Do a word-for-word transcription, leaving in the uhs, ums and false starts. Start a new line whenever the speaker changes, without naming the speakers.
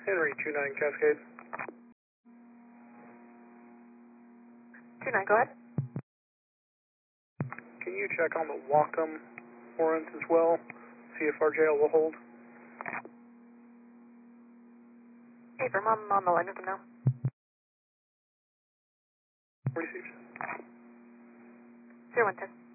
Henry two nine Cascade.
two nine, go ahead.
Can you check on the Wacom warrants as well? See if our jail will hold.
Hey, from I'm on the line with them now.
Received.
zero one ten.